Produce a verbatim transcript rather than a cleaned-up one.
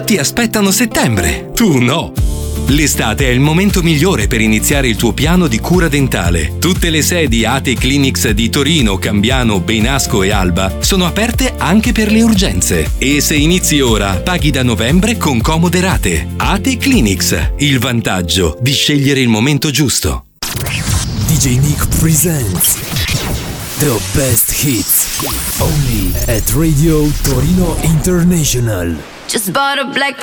Tutti aspettano settembre, tu no! L'estate è il momento migliore per iniziare il tuo piano di cura dentale. Tutte le sedi A T E Clinics di Torino, Cambiano, Benasco e Alba sono aperte anche per le urgenze. E se inizi ora, paghi da novembre con comode rate. A T E Clinics, il vantaggio di scegliere il momento giusto. D J Nick presents the best hits only at Radio Torino International. Just bought a black